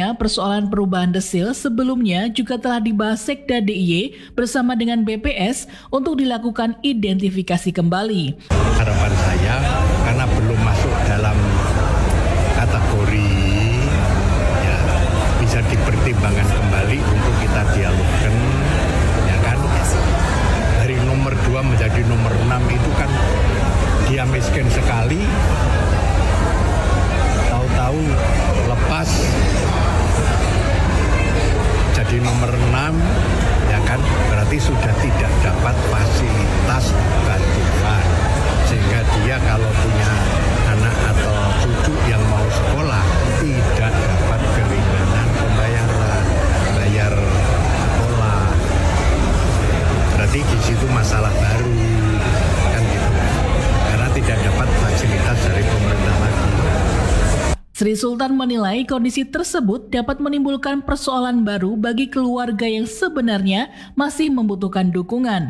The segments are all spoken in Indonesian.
Menurutnya, persoalan perubahan desil sebelumnya juga telah dibahas Sekda DIY bersama dengan BPS untuk dilakukan identifikasi kembali. Harapan saya, karena belum masuk dalam kategori, ya bisa dipertimbangkan kembali untuk kita dialogkan, ya kan? Dari nomor 2 menjadi nomor 6 itu kan dia miskin sekali, tahu-tahu lepas jadi nomor 6, ya kan, berarti sudah tidak dapat fasilitas bantuan, sehingga dia kalau punya anak atau cucu yang mau sekolah tidak dapat keringanan pembayaran, bayar sekolah. Berarti di situ masalah baru, kan gitu, karena tidak dapat fasilitas dari pemerintah lagi. Sri Sultan menilai kondisi tersebut dapat menimbulkan persoalan baru bagi keluarga yang sebenarnya masih membutuhkan dukungan.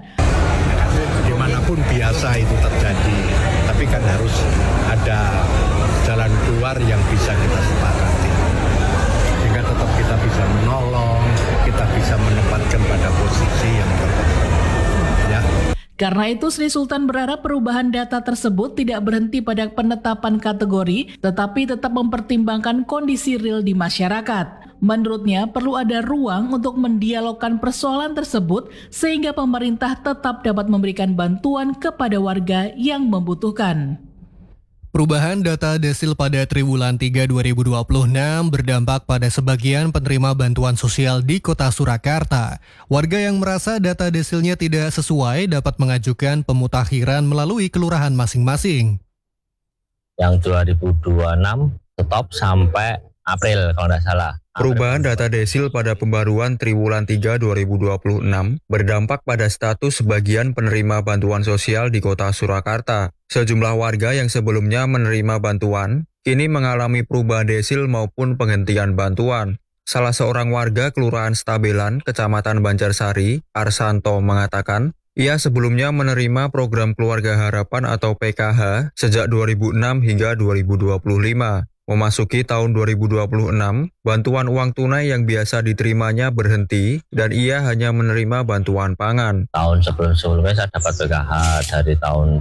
Dimanapun biasa itu terjadi, tapi kan harus ada jalan keluar yang bisa kita sepakati. Sehingga tetap kita bisa menolong, kita bisa menempatkan pada posisi yang tepat. Ya. Karena itu, Sri Sultan berharap perubahan data tersebut tidak berhenti pada penetapan kategori, tetapi tetap mempertimbangkan kondisi real di masyarakat. Menurutnya, perlu ada ruang untuk mendialogkan persoalan tersebut sehingga pemerintah tetap dapat memberikan bantuan kepada warga yang membutuhkan. Perubahan data desil pada triwulan 3 2026 berdampak pada sebagian penerima bantuan sosial di Kota Surakarta. Warga yang merasa data desilnya tidak sesuai dapat mengajukan pemutakhiran melalui kelurahan masing-masing. Yang 2026 stop sampai April kalau tidak salah. Perubahan data desil pada pembaruan triwulan 3 2026 berdampak pada status sebagian penerima bantuan sosial di Kota Surakarta. Sejumlah warga yang sebelumnya menerima bantuan, kini mengalami perubahan desil maupun penghentian bantuan. Salah seorang warga Kelurahan Stabelan, Kecamatan Banjarsari, Arsanto mengatakan, ia sebelumnya menerima program Keluarga Harapan atau PKH sejak 2006 hingga 2025. Memasuki tahun 2026, bantuan uang tunai yang biasa diterimanya berhenti dan ia hanya menerima bantuan pangan. Tahun sebelumnya saya dapat PKH dari tahun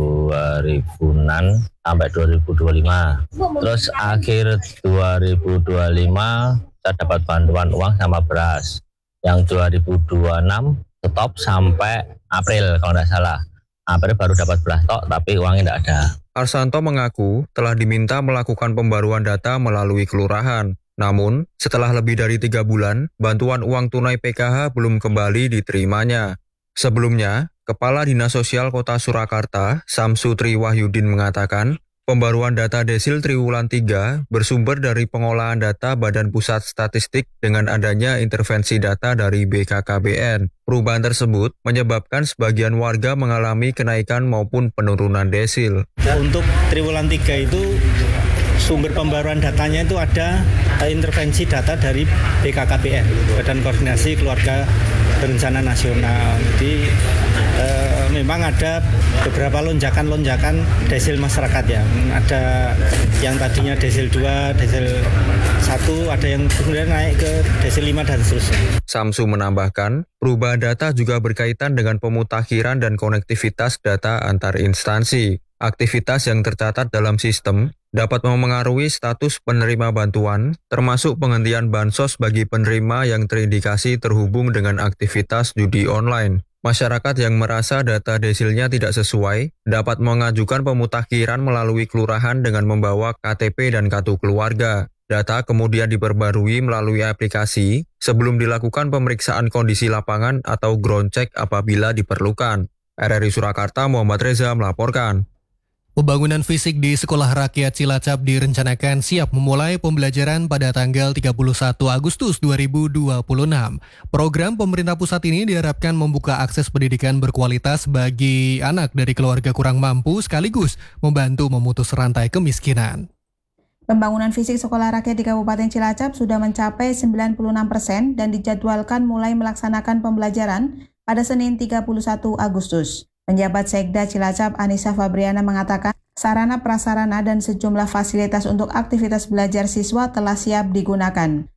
2006 sampai 2025. Terus akhir 2025 saya dapat bantuan uang sama beras. Yang 2026 stop sampai April kalau tidak salah. April baru dapat beras tok tapi uangnya tidak ada. Arsanto mengaku telah diminta melakukan pembaruan data melalui kelurahan. Namun, setelah lebih dari 3 bulan, bantuan uang tunai PKH belum kembali diterimanya. Sebelumnya, Kepala Dinas Sosial Kota Surakarta, Samsu Triwahyudin mengatakan, pembaruan data desil triwulan 3 bersumber dari pengolahan data Badan Pusat Statistik dengan adanya intervensi data dari BKKBN. Perubahan tersebut menyebabkan sebagian warga mengalami kenaikan maupun penurunan desil. Untuk triwulan 3 itu sumber pembaruan datanya itu ada intervensi data dari BKKBN, Badan Koordinasi Keluarga Berencana Nasional. Jadi memang ada beberapa lonjakan desil masyarakat ya. Ada yang tadinya desil 2, desil 1, ada yang kemudian naik ke desil 5 dan seterusnya. Samsu menambahkan, perubahan data juga berkaitan dengan pemutakhiran dan konektivitas data antar instansi. Aktivitas yang tercatat dalam sistem dapat memengaruhi status penerima bantuan, termasuk penghentian bansos bagi penerima yang terindikasi terhubung dengan aktivitas judi online. Masyarakat yang merasa data desilnya tidak sesuai dapat mengajukan pemutakhiran melalui kelurahan dengan membawa KTP dan kartu keluarga. Data kemudian diperbarui melalui aplikasi sebelum dilakukan pemeriksaan kondisi lapangan atau ground check apabila diperlukan. RRI Surakarta, Muhammad Reza melaporkan. Pembangunan fisik di Sekolah Rakyat Cilacap direncanakan siap memulai pembelajaran pada tanggal 31 Agustus 2026. Program pemerintah pusat ini diharapkan membuka akses pendidikan berkualitas bagi anak dari keluarga kurang mampu sekaligus membantu memutus rantai kemiskinan. Pembangunan fisik Sekolah Rakyat di Kabupaten Cilacap sudah mencapai 96% dan dijadwalkan mulai melaksanakan pembelajaran pada Senin 31 Agustus. Penjabat Sekda Cilacap Anissa Fabriana mengatakan sarana prasarana dan sejumlah fasilitas untuk aktivitas belajar siswa telah siap digunakan.